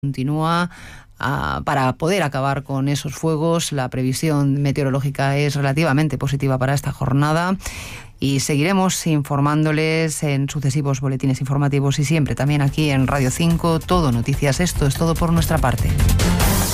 continúa para poder acabar con esos fuegos. La previsión meteorológica es relativamente positiva para esta jornada y seguiremos informándoles en sucesivos boletines informativos y siempre también aquí en Radio 5, Todo Noticias. Esto es todo por nuestra parte.